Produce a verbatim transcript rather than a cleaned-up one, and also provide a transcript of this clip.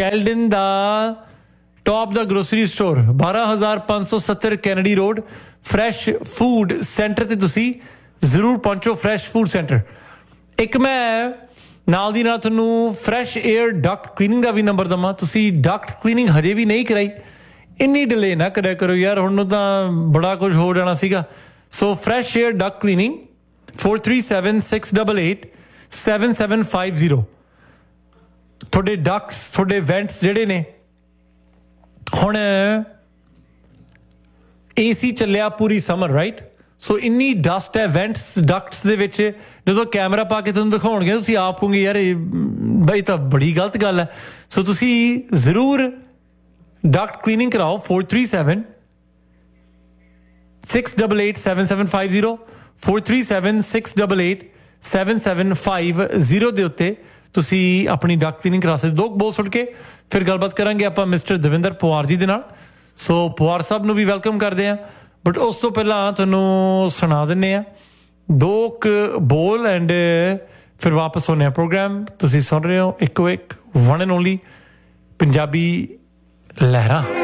Caledon ਦਾ top ਦਾ grocery store ਬਾਰਾਂ ਹਜ਼ਾਰ ਪੰਜ ਸੌ ਸੱਤਰ Kennedy road fresh food centre 'ਤੇ ਤੁਸੀਂ ਜ਼ਰੂਰ ਪਹੁੰਚੋ। Fresh food centre. ਇੱਕ ਮੈਂ ਨਾਲ ਦੀ ਨਾਲ ਤੁਹਾਨੂੰ ਫਰੈਸ਼ ਏਅਰ ਡਕਟ ਕਲੀਨਿੰਗ ਦਾ ਵੀ ਨੰਬਰ ਦੇਵਾਂ। ਤੁਸੀਂ ਡਕਟ ਕਲੀਨਿੰਗ ਹਜੇ ਵੀ ਨਹੀਂ ਕਰਾਈ, ਇੰਨੀ ਡਿਲੇ ਨਾ ਕਰਿਆ ਕਰੋ ਯਾਰ, ਹੁਣ ਨੂੰ ਤਾਂ ਬੜਾ ਕੁਝ ਹੋ ਜਾਣਾ ਸੀਗਾ। ਸੋ fresh air Duckett cleaning four three seven six double eight seven seven five zero. ਤੁਹਾਡੇ ਡਕਟਸ ਤੁਹਾਡੇ ਵੈਂਟਸ ਜਿਹੜੇ ਨੇ, ਹੁਣ ਏ ਸੀ ਚੱਲਿਆ ਪੂਰੀ ਸਮਰ ਰਾਈਟ, ਸੋ ਇੰਨੀ ਡਸਟ ਹੈ ਵੈਂਟਸ ਡਕਟਸ ਦੇ ਵਿੱਚ। ਜਦੋਂ ਕੈਮਰਾ ਪਾ ਕੇ ਤੁਹਾਨੂੰ ਦਿਖਾਉਣਗੇ ਤੁਸੀਂ ਆਪ ਕਹੋਗੇ ਯਾਰ ਇਹ ਬਈ ਤਾਂ ਬੜੀ ਗਲਤ ਗੱਲ ਹੈ। ਸੋ ਤੁਸੀਂ ਜ਼ਰੂਰ ਡਕਟ ਕਲੀਨਿੰਗ ਕਰਾਓ four three seven six double eight seven seven five zero four three seven six double eight seven seven five zero ਦੇ ਉੱਤੇ ਤੁਸੀਂ ਆਪਣੀ ਡਕਟ ਕਲੀਨਿੰਗ ਕਰਾ ਸਕਦੇ। ਦੋ ਬੋਲ ਸੁਣ ਕੇ ਫਿਰ ਗੱਲਬਾਤ ਕਰਾਂਗੇ ਆਪਾਂ ਮਿਸਟਰ ਦਵਿੰਦਰ ਪਵਾਰ ਜੀ ਦੇ ਨਾਲ। ਸੋ ਪਵਾਰ ਸਾਹਿਬ ਨੂੰ ਵੀ ਵੈਲਕਮ ਕਰਦੇ ਹਾਂ, ਬਟ ਉਸ ਤੋਂ ਪਹਿਲਾਂ ਤੁਹਾਨੂੰ ਸੁਣਾ ਦਿੰਦੇ ਹਾਂ ਦੋ ਕੁ ਬੋਲ ਐਂਡ ਫਿਰ ਵਾਪਸ ਹੋਣੇ ਆ ਪ੍ਰੋਗਰਾਮ। ਤੁਸੀਂ ਸੁਣ ਰਹੇ ਹੋ ਇੱਕੋ ਇੱਕ ਵਨ ਐਂਡ ਓਨਲੀ ਪੰਜਾਬੀ ਲਹਿਰਾਂ।